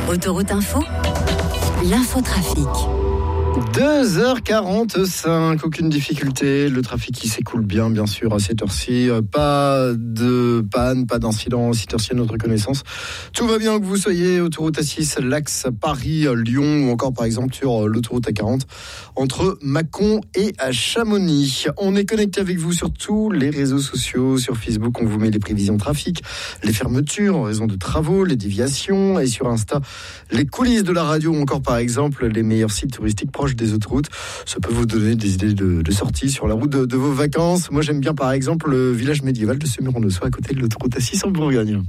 Autoroute Info, l'infotrafic. 2h45, aucune difficulté, le trafic qui s'écoule bien sûr à cette heure-ci, pas de panne, pas d'incident à cette heure-ci à notre connaissance. Tout va bien que vous soyez autoroute A6, l'axe Paris-Lyon ou encore par exemple sur l'autoroute A40 entre Mâcon et Chamonix. On est connecté avec vous sur tous les réseaux sociaux, sur Facebook on vous met les prévisions de trafic, les fermetures en raison de travaux, les déviations et sur Insta les coulisses de la radio ou encore par exemple les meilleurs sites touristiques proches des autoroutes. Ça peut vous donner des idées de sortie sur la route de vos vacances. Moi, j'aime bien, par exemple, le village médiéval de Semur-en-Auxois, à côté de l'autoroute A6 en Bourgogne.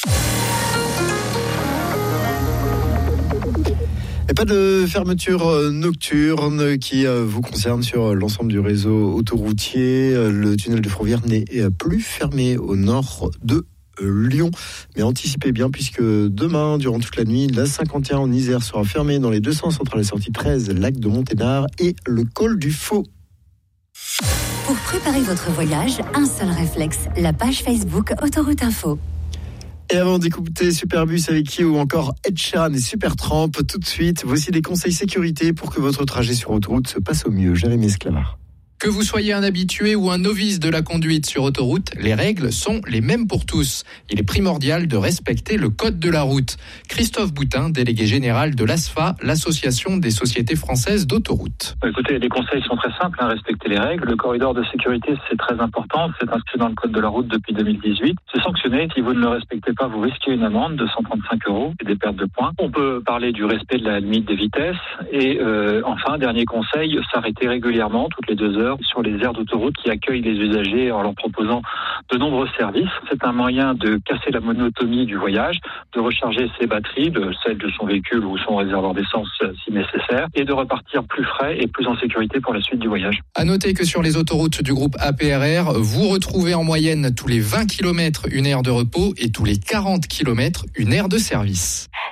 Et pas de fermeture nocturne qui vous concerne sur l'ensemble du réseau autoroutier. Le tunnel de Fourvière n'est plus fermé au nord de Lyon, mais anticipez bien puisque demain, durant toute la nuit, la 51 en Isère sera fermée dans les deux sens entre la sortie 13, lac de Monténard et le col du Faux. Pour préparer votre voyage, un seul réflexe, la page Facebook Autoroute Info. Et avant d'écouter Superbus avec qui ou encore Ed Sheeran et Supertramp, tout de suite, voici des conseils sécurité pour que votre trajet sur autoroute se passe au mieux. Jérémy Esclavard. Que vous soyez un habitué ou un novice de la conduite sur autoroute, les règles sont les mêmes pour tous. Il est primordial de respecter le code de la route. Christophe Boutin, délégué général de l'ASFA, l'association des sociétés françaises d'autoroute. Écoutez, les conseils sont très simples, respecter les règles. Le corridor de sécurité, c'est très important. C'est inscrit dans le code de la route depuis 2018. C'est sanctionné. Si vous ne le respectez pas, vous risquez une amende de 135 € et des pertes de points. On peut parler du respect de la limite des vitesses. Et enfin, dernier conseil, s'arrêter régulièrement, toutes les 2 heures, sur les aires d'autoroute qui accueillent les usagers en leur proposant de nombreux services. C'est un moyen de casser la monotonie du voyage, de recharger ses batteries, celles de son véhicule ou son réservoir d'essence si nécessaire, et de repartir plus frais et plus en sécurité pour la suite du voyage. À noter que sur les autoroutes du groupe APRR, vous retrouvez en moyenne tous les 20 km une aire de repos et tous les 40 km une aire de service.